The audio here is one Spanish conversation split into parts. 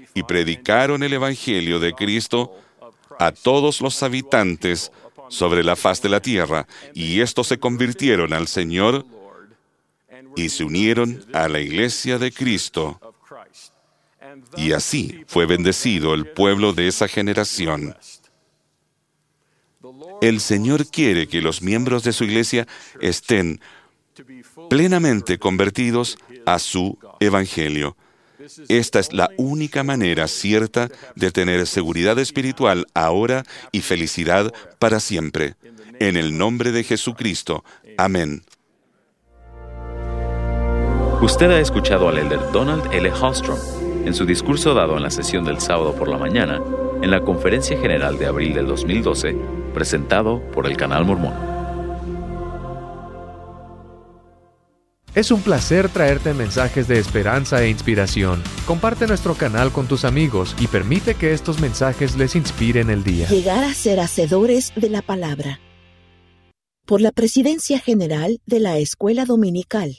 y predicaron el Evangelio de Cristo a todos los habitantes sobre la faz de la tierra, y estos se convirtieron al Señor y se unieron a la iglesia de Cristo. Y así fue bendecido el pueblo de esa generación. El Señor quiere que los miembros de su iglesia estén plenamente convertidos a su Evangelio. Esta es la única manera cierta de tener seguridad espiritual ahora y felicidad para siempre. En el nombre de Jesucristo. Amén. Usted ha escuchado al elder Donald L. Hallstrom en su discurso dado en la sesión del sábado por la mañana en la Conferencia General de abril del 2012, presentado por el Canal Mormón. Es un placer traerte mensajes de esperanza e inspiración. Comparte nuestro canal con tus amigos y permite que estos mensajes les inspiren el día. Llegar a ser hacedores de la palabra. Por la Presidencia General de la Escuela Dominical.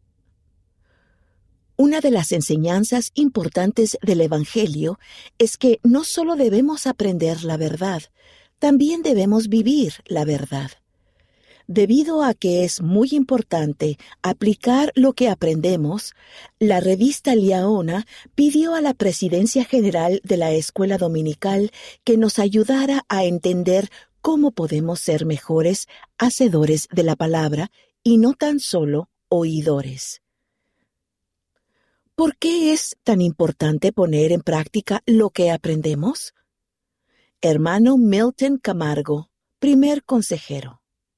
Una de las enseñanzas importantes del Evangelio es que no solo debemos aprender la verdad, también debemos vivir la verdad. Debido a que es muy importante aplicar lo que aprendemos, la revista Liaona pidió a la Presidencia General de la Escuela Dominical que nos ayudara a entender cómo podemos ser mejores hacedores de la palabra y no tan solo oidores. ¿Por qué es tan importante poner en práctica lo que aprendemos? Hermano Milton Camargo, primer consejero.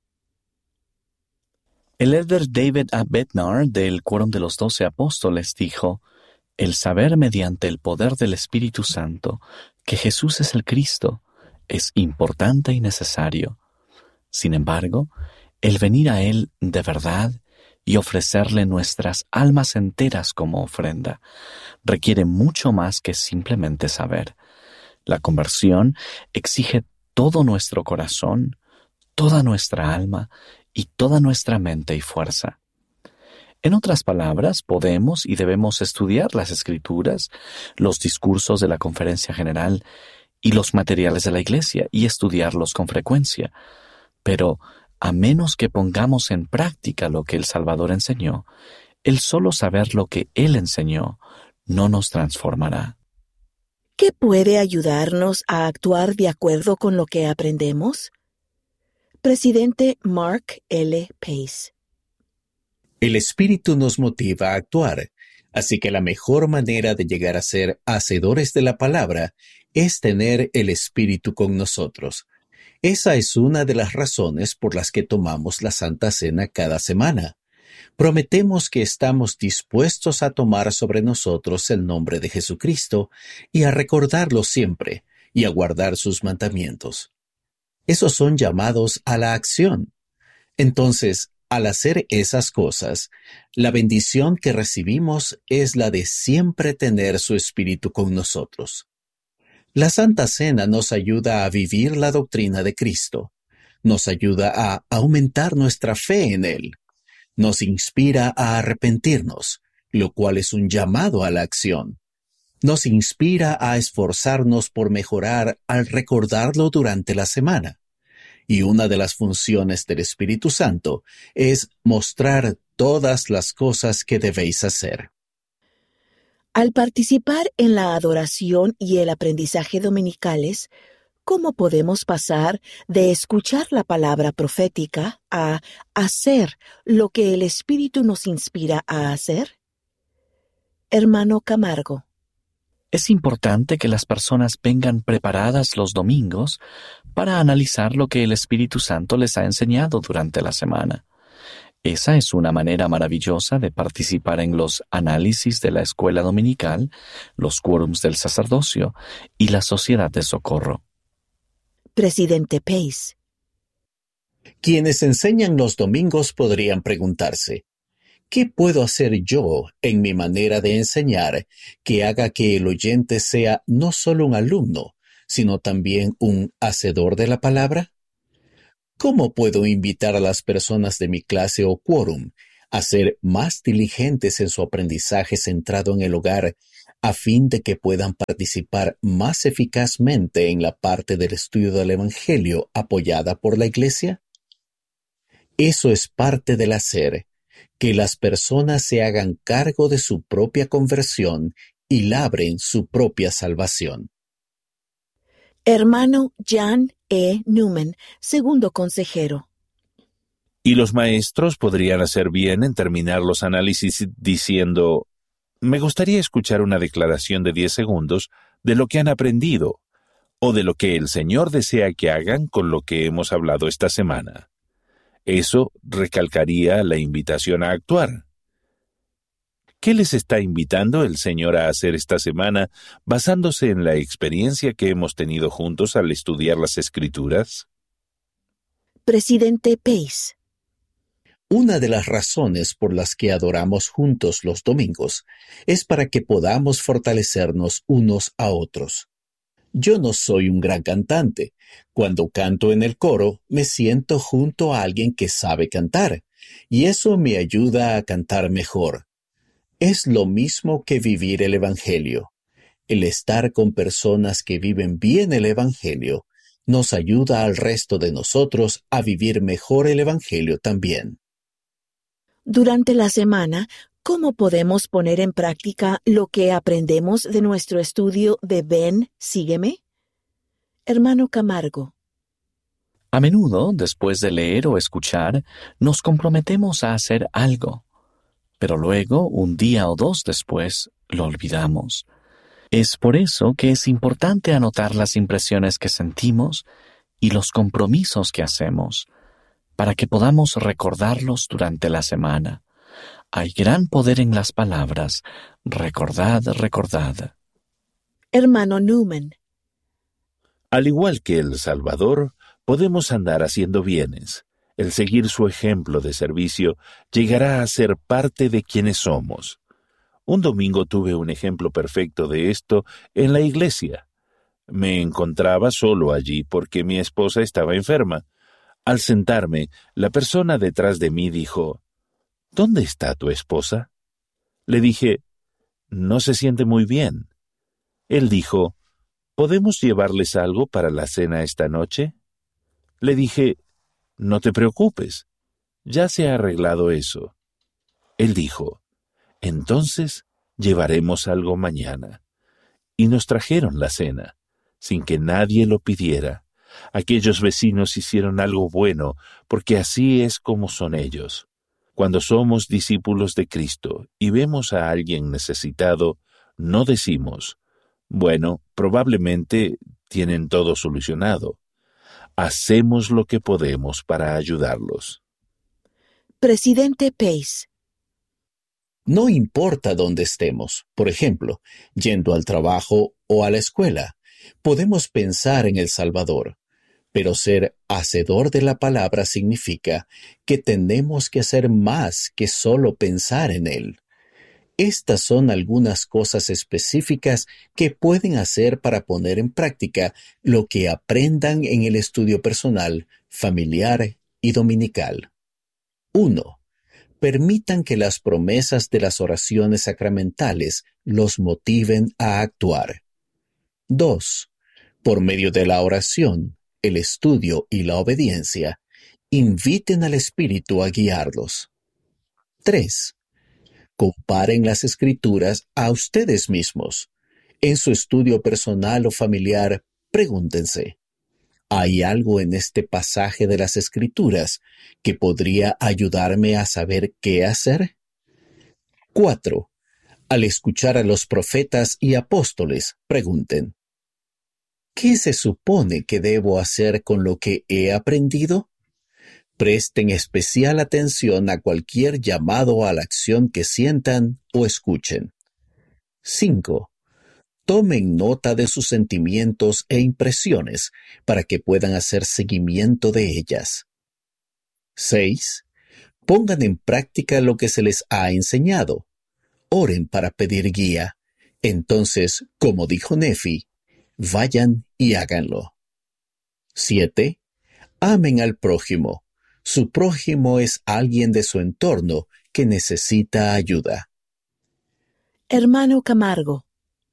El elder David A. Bednar, del Quórum de los 12 Apóstoles, dijo: el saber mediante el poder del Espíritu Santo que Jesús es el Cristo es importante y necesario. Sin embargo, el venir a Él de verdad y ofrecerle nuestras almas enteras como ofrenda requiere mucho más que simplemente saber. La conversión exige todo nuestro corazón, toda nuestra alma y toda nuestra mente y fuerza. En otras palabras, podemos y debemos estudiar las Escrituras, los discursos de la Conferencia General y los materiales de la Iglesia y estudiarlos con frecuencia. Pero, a menos que pongamos en práctica lo que el Salvador enseñó, el solo saber lo que Él enseñó no nos transformará. ¿Qué puede ayudarnos a actuar de acuerdo con lo que aprendemos? Presidente Mark L. Pace. El Espíritu nos motiva a actuar, así que la mejor manera de llegar a ser hacedores de la palabra es tener el Espíritu con nosotros. Esa es una de las razones por las que tomamos la Santa Cena cada semana. Prometemos que estamos dispuestos a tomar sobre nosotros el nombre de Jesucristo y a recordarlo siempre y a guardar sus mandamientos. Esos son llamados a la acción. Entonces, al hacer esas cosas, la bendición que recibimos es la de siempre tener su Espíritu con nosotros. La Santa Cena nos ayuda a vivir la doctrina de Cristo, nos ayuda a aumentar nuestra fe en Él, nos inspira a arrepentirnos, lo cual es un llamado a la acción. Nos inspira a esforzarnos por mejorar al recordarlo durante la semana. Y una de las funciones del Espíritu Santo es mostrar todas las cosas que debéis hacer. Al participar en la adoración y el aprendizaje dominicales, ¿cómo podemos pasar de escuchar la palabra profética a hacer lo que el Espíritu nos inspira a hacer? Hermano Camargo. Es importante que las personas vengan preparadas los domingos para analizar lo que el Espíritu Santo les ha enseñado durante la semana. Esa es una manera maravillosa de participar en los análisis de la escuela dominical, los quórums del sacerdocio y la sociedad de socorro. Presidente Pace. Quienes enseñan los domingos podrían preguntarse: ¿qué puedo hacer yo en mi manera de enseñar que haga que el oyente sea no solo un alumno, sino también un hacedor de la palabra? ¿Cómo puedo invitar a las personas de mi clase o quórum a ser más diligentes en su aprendizaje centrado en el hogar, a fin de que puedan participar más eficazmente en la parte del estudio del Evangelio apoyada por la Iglesia? Eso es parte del hacer, que las personas se hagan cargo de su propia conversión y labren su propia salvación. Hermano Jan E. Newman, segundo consejero. Y los maestros podrían hacer bien en terminar los análisis diciendo: me gustaría escuchar una declaración de 10 segundos de lo que han aprendido o de lo que el Señor desea que hagan con lo que hemos hablado esta semana. Eso recalcaría la invitación a actuar. ¿Qué les está invitando el Señor a hacer esta semana basándose en la experiencia que hemos tenido juntos al estudiar las Escrituras? Presidente Pace. Una de las razones por las que adoramos juntos los domingos es para que podamos fortalecernos unos a otros. Yo no soy un gran cantante. Cuando canto en el coro, me siento junto a alguien que sabe cantar, y eso me ayuda a cantar mejor. Es lo mismo que vivir el Evangelio. El estar con personas que viven bien el Evangelio nos ayuda al resto de nosotros a vivir mejor el Evangelio también. Durante la semana, ¿cómo podemos poner en práctica lo que aprendemos de nuestro estudio de Ven, Sígueme? Hermano Camargo. A menudo, después de leer o escuchar, nos comprometemos a hacer algo, pero luego, un día o dos después, lo olvidamos. Es por eso que es importante anotar las impresiones que sentimos y los compromisos que hacemos, para que podamos recordarlos durante la semana. Hay gran poder en las palabras. Recordad, recordad. Hermano Newman. Al igual que el Salvador, podemos andar haciendo bienes. El seguir su ejemplo de servicio llegará a ser parte de quienes somos. Un domingo tuve un ejemplo perfecto de esto en la iglesia. Me encontraba solo allí porque mi esposa estaba enferma. Al sentarme, la persona detrás de mí dijo: ¿Dónde está tu esposa? Le dije: no se siente muy bien. Él dijo: ¿podemos llevarles algo para la cena esta noche? Le dije: no te preocupes, ya se ha arreglado eso. Él dijo: entonces llevaremos algo mañana. Y nos trajeron la cena, sin que nadie lo pidiera. Aquellos vecinos hicieron algo bueno, porque así es como son ellos. Cuando somos discípulos de Cristo y vemos a alguien necesitado, no decimos: bueno, probablemente tienen todo solucionado. Hacemos lo que podemos para ayudarlos. Presidente Pace. No importa dónde estemos, por ejemplo, yendo al trabajo o a la escuela, podemos pensar en el Salvador. Pero ser hacedor de la palabra significa que tenemos que hacer más que solo pensar en Él. Estas son algunas cosas específicas que pueden hacer para poner en práctica lo que aprendan en el estudio personal, familiar y dominical. 1. Permitan que las promesas de las oraciones sacramentales los motiven a actuar. 2. Por medio de la oración, el estudio y la obediencia, inviten al Espíritu a guiarlos. 3. Comparen las Escrituras a ustedes mismos. En su estudio personal o familiar, pregúntense: ¿hay algo en este pasaje de las Escrituras que podría ayudarme a saber qué hacer? 4. Al escuchar a los profetas y apóstoles, pregunten: ¿qué se supone que debo hacer con lo que he aprendido? Presten especial atención a cualquier llamado a la acción que sientan o escuchen. 5. Tomen nota de sus sentimientos e impresiones para que puedan hacer seguimiento de ellas. 6. Pongan en práctica lo que se les ha enseñado. Oren para pedir guía. Entonces, como dijo Nefi, vayan y háganlo. 7. Amen al prójimo. Su prójimo es alguien de su entorno que necesita ayuda. Hermano Camargo.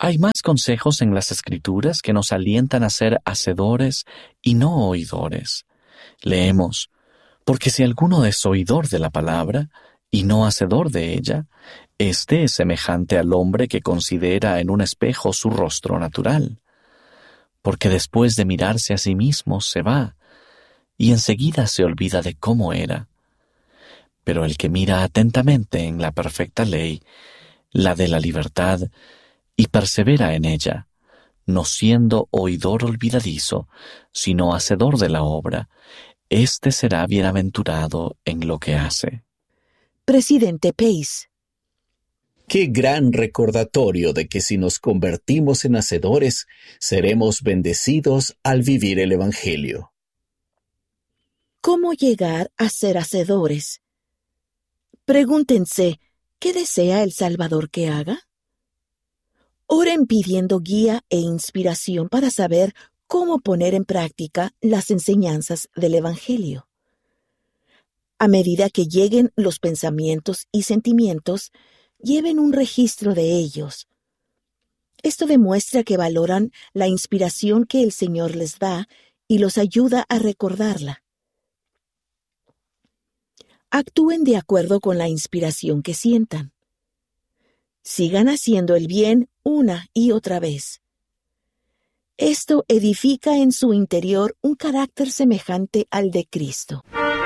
Hay más consejos en las Escrituras que nos alientan a ser hacedores y no oidores. Leemos, porque si alguno es oidor de la palabra y no hacedor de ella, éste es semejante al hombre que considera en un espejo su rostro natural, porque después de mirarse a sí mismo se va, y enseguida se olvida de cómo era. Pero el que mira atentamente en la perfecta ley, la de la libertad, y persevera en ella, no siendo oidor olvidadizo, sino hacedor de la obra, éste será bienaventurado en lo que hace. Presidente Pace. Qué gran recordatorio de que si nos convertimos en hacedores, seremos bendecidos al vivir el Evangelio. ¿Cómo llegar a ser hacedores? Pregúntense, ¿qué desea el Salvador que haga? Oren pidiendo guía e inspiración para saber cómo poner en práctica las enseñanzas del Evangelio. A medida que lleguen los pensamientos y sentimientos, lleven un registro de ellos. Esto demuestra que valoran la inspiración que el Señor les da y los ayuda a recordarla. Actúen de acuerdo con la inspiración que sientan. Sigan haciendo el bien una y otra vez. Esto edifica en su interior un carácter semejante al de Cristo.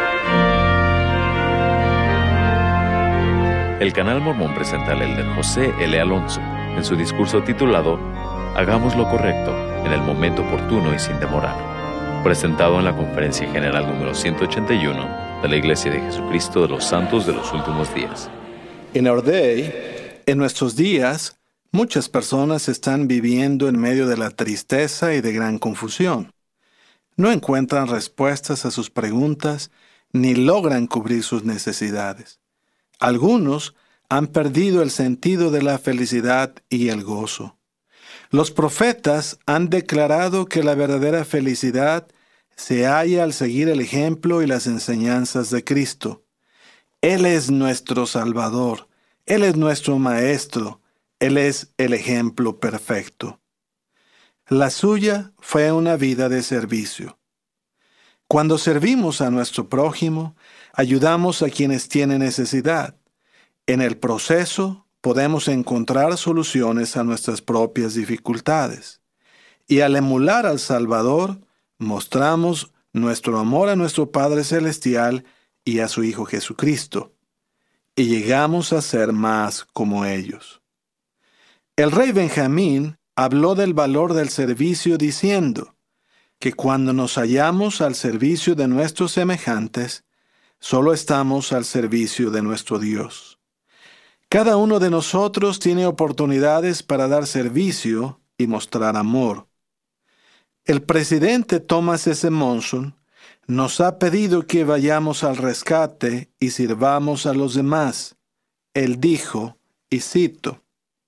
El Canal Mormón presenta al elder José L. Alonso en su discurso titulado Hagamos lo correcto en el momento oportuno y sin demorar, presentado en la Conferencia General número 181 de la Iglesia de Jesucristo de los Santos de los Últimos Días. In our day, en nuestros días, muchas personas están viviendo en medio de la tristeza y de gran confusión. No encuentran respuestas a sus preguntas ni logran cubrir sus necesidades. Algunos han perdido el sentido de la felicidad y el gozo. Los profetas han declarado que la verdadera felicidad se halla al seguir el ejemplo y las enseñanzas de Cristo. Él es nuestro Salvador, Él es nuestro Maestro, Él es el ejemplo perfecto. La suya fue una vida de servicio. Cuando servimos a nuestro prójimo, ayudamos a quienes tienen necesidad. En el proceso, podemos encontrar soluciones a nuestras propias dificultades. Y al emular al Salvador, mostramos nuestro amor a nuestro Padre Celestial y a su Hijo Jesucristo. Y llegamos a ser más como ellos. El rey Benjamín habló del valor del servicio diciendo que cuando nos hallamos al servicio de nuestros semejantes, solo estamos al servicio de nuestro Dios. Cada uno de nosotros tiene oportunidades para dar servicio y mostrar amor. El presidente Thomas S. Monson nos ha pedido que vayamos al rescate y sirvamos a los demás. Él dijo, y cito,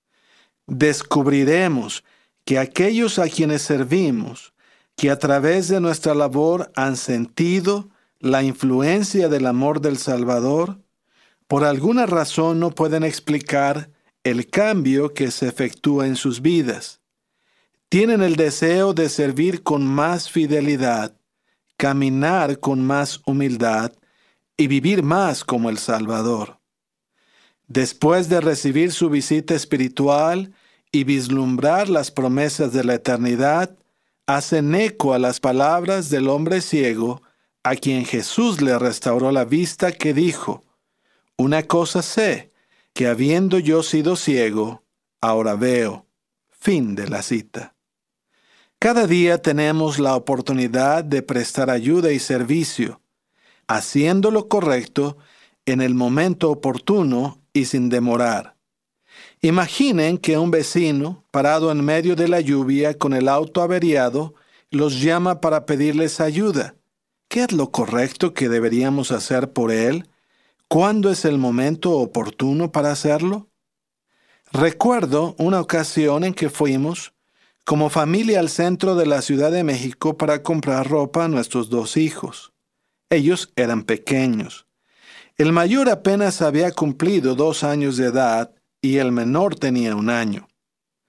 descubriremos que aquellos a quienes servimos, que a través de nuestra labor han sentido la influencia del amor del Salvador, por alguna razón no pueden explicar el cambio que se efectúa en sus vidas. Tienen el deseo de servir con más fidelidad, caminar con más humildad y vivir más como el Salvador. Después de recibir su visita espiritual y vislumbrar las promesas de la eternidad, hacen eco a las palabras del hombre ciego a quien Jesús le restauró la vista, que dijo, una cosa sé, que habiendo yo sido ciego, ahora veo. Fin de la cita. Cada día tenemos la oportunidad de prestar ayuda y servicio, haciendo lo correcto en el momento oportuno y sin demorar. Imaginen que un vecino, parado en medio de la lluvia con el auto averiado, los llama para pedirles ayuda. ¿Qué es lo correcto que deberíamos hacer por él? ¿Cuándo es el momento oportuno para hacerlo? Recuerdo una ocasión en que fuimos como familia al centro de la Ciudad de México para comprar ropa a nuestros 2 hijos. Ellos eran pequeños. El mayor apenas había cumplido 2 años de edad y el menor tenía 1 año.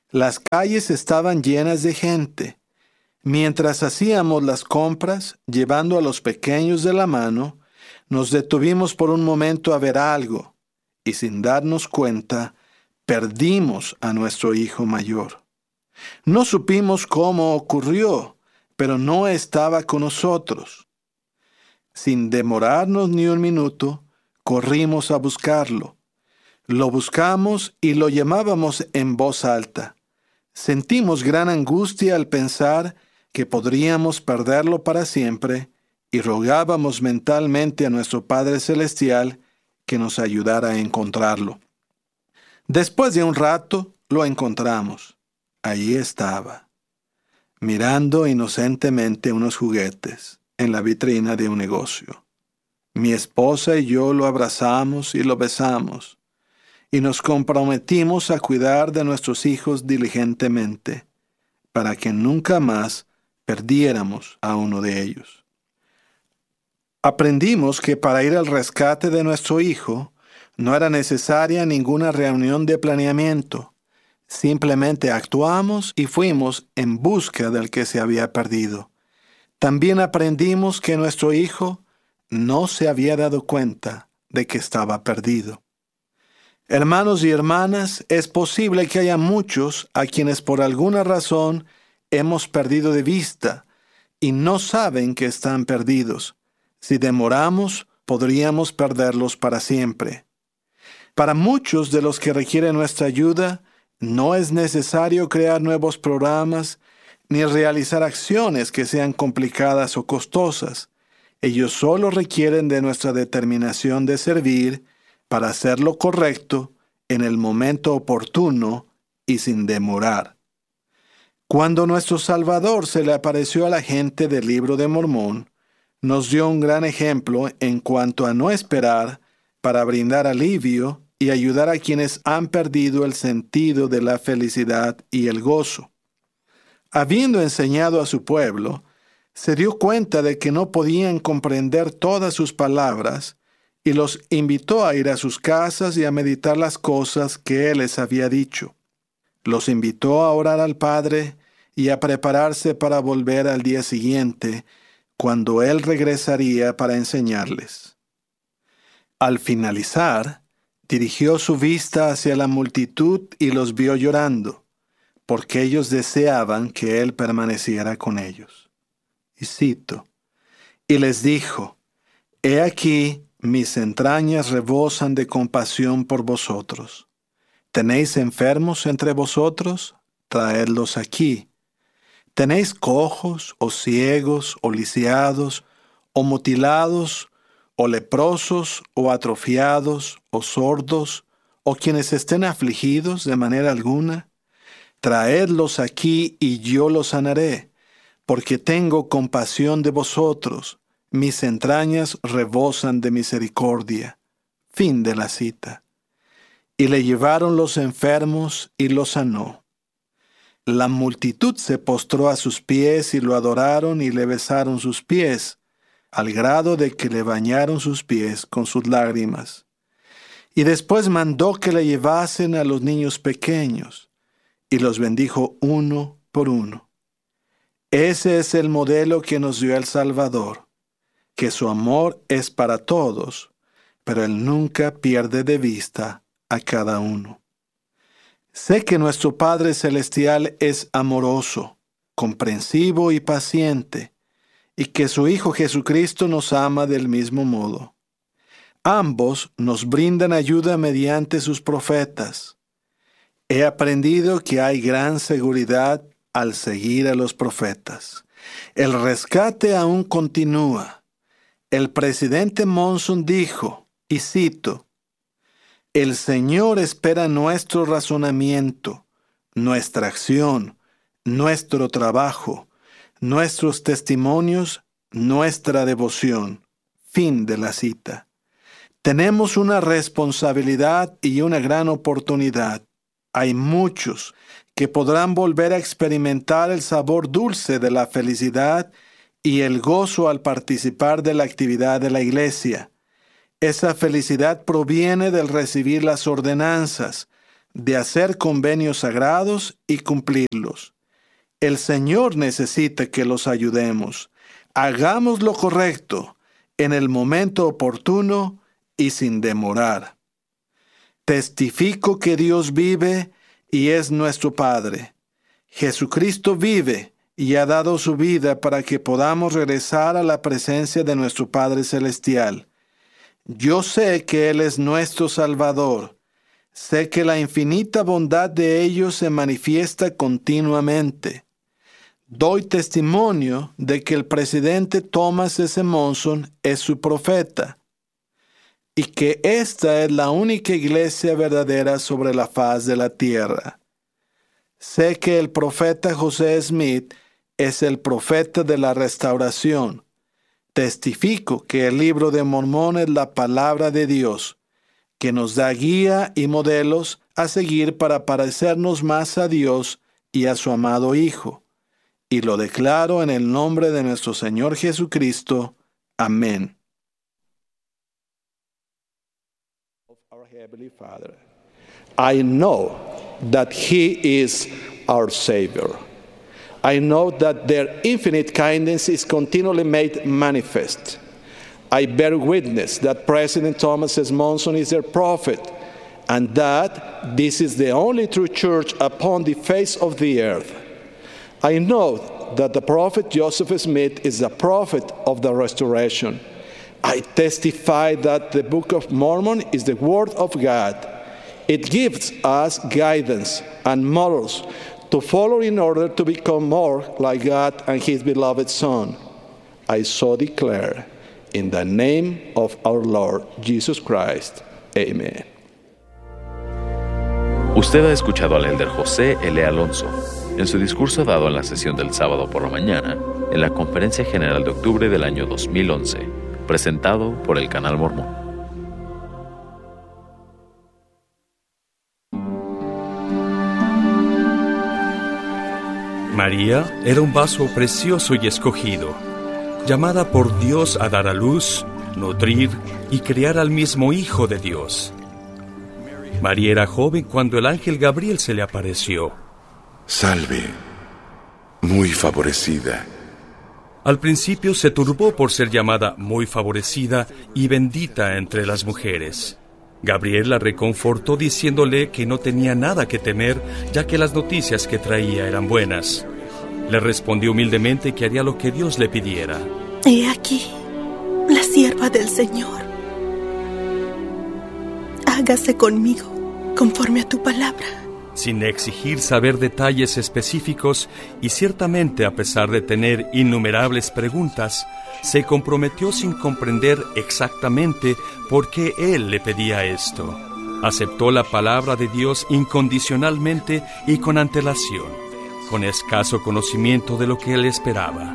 Las calles estaban llenas de gente. Mientras hacíamos las compras, llevando a los pequeños de la mano, nos detuvimos por un momento a ver algo, y sin darnos cuenta, perdimos a nuestro hijo mayor. No supimos cómo ocurrió, pero no estaba con nosotros. Sin demorarnos ni un minuto, corrimos a buscarlo. Lo buscamos y lo llamábamos en voz alta. Sentimos gran angustia al pensar que podríamos perderlo para siempre y rogábamos mentalmente a nuestro Padre Celestial que nos ayudara a encontrarlo. Después de un rato, lo encontramos. Allí estaba, mirando inocentemente unos juguetes en la vitrina de un negocio. Mi esposa y yo lo abrazamos y lo besamos, y nos comprometimos a cuidar de nuestros hijos diligentemente, para que nunca más perdiéramos a uno de ellos. Aprendimos que para ir al rescate de nuestro hijo no era necesaria ninguna reunión de planeamiento. Simplemente actuamos y fuimos en busca del que se había perdido. También aprendimos que nuestro hijo no se había dado cuenta de que estaba perdido. Hermanos y hermanas, es posible que haya muchos a quienes por alguna razón hemos perdido de vista y no saben que están perdidos. Si demoramos, podríamos perderlos para siempre. Para muchos de los que requieren nuestra ayuda, no es necesario crear nuevos programas ni realizar acciones que sean complicadas o costosas. Ellos solo requieren de nuestra determinación de servir para hacer lo correcto en el momento oportuno y sin demorar. Cuando nuestro Salvador se le apareció a la gente del Libro de Mormón, nos dio un gran ejemplo en cuanto a no esperar para brindar alivio y ayudar a quienes han perdido el sentido de la felicidad y el gozo. Habiendo enseñado a su pueblo, se dio cuenta de que no podían comprender todas sus palabras y los invitó a ir a sus casas y a meditar las cosas que Él les había dicho. Los invitó a orar al Padre y a prepararse para volver al día siguiente, cuando Él regresaría para enseñarles. Al finalizar, dirigió su vista hacia la multitud y los vio llorando, porque ellos deseaban que Él permaneciera con ellos. Y cito, y les dijo, «He aquí, mis entrañas rebosan de compasión por vosotros. ¿Tenéis enfermos entre vosotros? Traedlos aquí. ¿Tenéis cojos, o ciegos, o lisiados, o mutilados, o leprosos, o atrofiados, o sordos, o quienes estén afligidos de manera alguna? Traedlos aquí y yo los sanaré, porque tengo compasión de vosotros. Mis entrañas rebosan de misericordia». Fin de la cita. Y le llevaron los enfermos y los sanó. La multitud se postró a sus pies y lo adoraron y le besaron sus pies, al grado de que le bañaron sus pies con sus lágrimas. Y después mandó que le llevasen a los niños pequeños, y los bendijo uno por uno. Ese es el modelo que nos dio el Salvador, que su amor es para todos, pero Él nunca pierde de vista a cada uno. Sé que nuestro Padre Celestial es amoroso, comprensivo y paciente, y que su Hijo Jesucristo nos ama del mismo modo. Ambos nos brindan ayuda mediante sus profetas. He aprendido que hay gran seguridad al seguir a los profetas. El rescate aún continúa. El presidente Monson dijo, y cito, «El Señor espera nuestro razonamiento, nuestra acción, nuestro trabajo, nuestros testimonios, nuestra devoción». Fin de la cita. Tenemos una responsabilidad y una gran oportunidad. Hay muchos que podrán volver a experimentar el sabor dulce de la felicidad y el gozo al participar de la actividad de la iglesia. Esa felicidad proviene del recibir las ordenanzas, de hacer convenios sagrados y cumplirlos. El Señor necesita que los ayudemos. Hagamos lo correcto, en el momento oportuno y sin demorar. Testifico que Dios vive y es nuestro Padre. Jesucristo vive y ha dado su vida para que podamos regresar a la presencia de nuestro Padre Celestial. Yo sé que Él es nuestro Salvador. Sé que la infinita bondad de ellos se manifiesta continuamente. Doy testimonio de que el presidente Thomas S. Monson es su profeta y que esta es la única iglesia verdadera sobre la faz de la tierra. Sé que el profeta José Smith es el profeta de la restauración. Testifico que el libro de Mormón es la palabra de Dios, que nos da guía y modelos a seguir para parecernos más a Dios y a su amado Hijo. Y lo declaro en el nombre de nuestro Señor Jesucristo. Amén. Our Heavenly Father, I know that He is our Savior. I know that their infinite kindness is continually made manifest. I bear witness that President Thomas S. Monson is their prophet, and that this is the only true church upon the face of the earth. I know that the prophet Joseph Smith is the prophet of the restoration. I testify that the Book of Mormon is the Word of God. It gives us guidance and morals to follow in order to become more like God and His beloved Son. I so declare, in the name of our Lord Jesus Christ. Amen. Usted ha escuchado al elder José L. Alonso en su discurso dado en la sesión del sábado por la mañana en la Conferencia General de Octubre del año 2011, presentado por el Canal Mormón. María era un vaso precioso y escogido, llamada por Dios a dar a luz, nutrir y criar al mismo Hijo de Dios. María era joven cuando el ángel Gabriel se le apareció. Salve, muy favorecida. Al principio se turbó por ser llamada muy favorecida y bendita entre las mujeres. Gabriel la reconfortó diciéndole que no tenía nada que temer, ya que las noticias que traía eran buenas. Le respondió humildemente que haría lo que Dios le pidiera. He aquí, la sierva del Señor. Hágase conmigo conforme a tu palabra. Sin exigir saber detalles específicos y ciertamente a pesar de tener innumerables preguntas, se comprometió sin comprender exactamente por qué él le pedía esto. Aceptó la palabra de Dios incondicionalmente y con antelación, con escaso conocimiento de lo que él esperaba.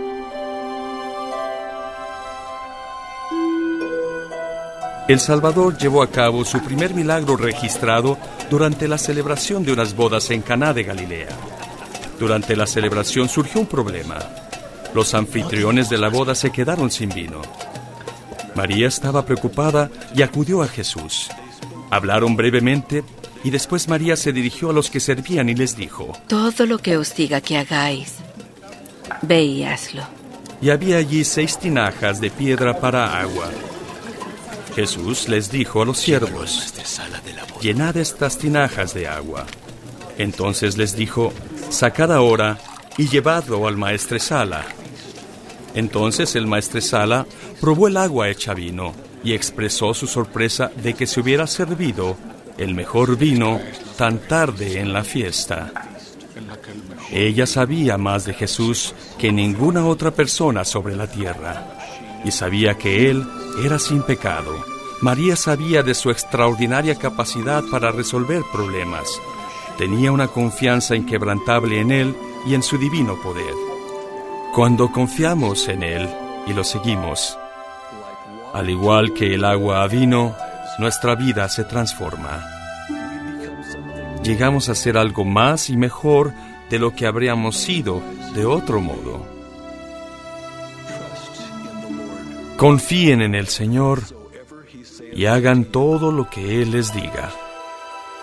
El Salvador llevó a cabo su primer milagro registrado durante la celebración de unas bodas en Caná de Galilea. Durante la celebración surgió un problema. Los anfitriones de la boda se quedaron sin vino. María estaba preocupada y acudió a Jesús. Hablaron brevemente y después María se dirigió a los que servían y les dijo: Todo lo que os diga que hagáis, ve y hazlo. Y había allí 6 tinajas de piedra para agua. Jesús les dijo a los siervos: llenad estas tinajas de agua. Entonces les dijo: sacad ahora y llevadlo al maestresala. Entonces el maestresala probó el agua hecha vino y expresó su sorpresa de que se hubiera servido el mejor vino tan tarde en la fiesta. Ella sabía más de Jesús que ninguna otra persona sobre la tierra, y sabía que Él era sin pecado. María sabía de su extraordinaria capacidad para resolver problemas. Tenía una confianza inquebrantable en Él y en su divino poder. Cuando confiamos en Él y lo seguimos, al igual que el agua a vino, nuestra vida se transforma. Llegamos a ser algo más y mejor de lo que habríamos sido de otro modo. Confíen en el Señor y hagan todo lo que Él les diga.